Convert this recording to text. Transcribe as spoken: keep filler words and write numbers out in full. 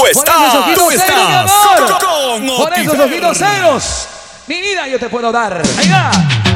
estás, tú estás con, con con esos ojitos celos. Mi vida yo te puedo dar. Ahí va.